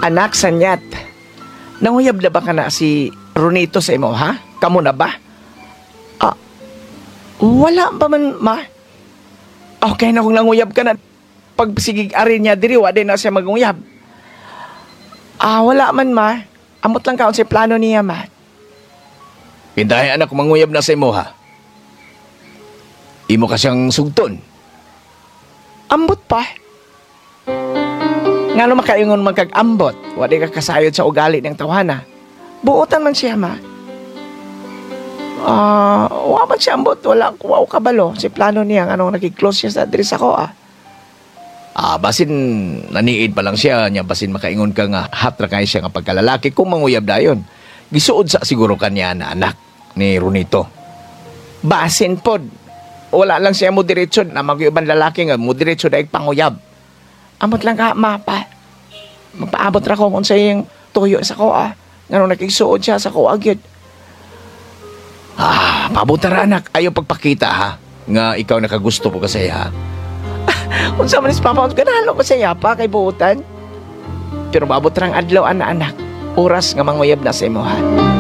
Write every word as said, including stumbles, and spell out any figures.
Anak, sanyat. Nanguyab na ba ka na si Ronito sa imo, ha? Kamu na ba? Ah, wala pa man, ma. Okay na kung nanguyab ka na. Pag sigig ari niya diri, wa din na siya magunguyab. Ah, wala man, ma. Amot lang kaon sa plano niya, ma. Pindahay anak manguyab na sa imo ha. Imo ka siyang sugton. Ambot pa. Nga no makaingon magkag-ambot, wa di ka kasayod sa ugali ng tawhana. Buotan man siya, ma. Ah, wa man siya ambot, wala wa kabalo. Si plano niya anong nagki-close siya sa address ako, ah. Ah, basin naniid pa lang siya, nya basin makaingon ka nga hatra kay siya nga pagkalalaki kung manguyab dayon. Gisuod sa siguro kanya na anak ni Ronito. Basin pod. Wala lang siya mo diretso na magyuban lalaki nga mo diretso daig panguyab. Amot lang ka, ma, pa. Magpaabot ra ko kung sa iyong tuyo sa ko, ah. Nga nakikisuod siya sa ko, agyod. Ah, pabuta ra anak, ayaw pagpakita ha. Nga ikaw nakagusto po kasi ha. Kung sa manis papa, kung ganalo ko sa yapa kay buutan. Pero babot rang adlaw, ana anak. Oras nga manguyab na sa imuhan.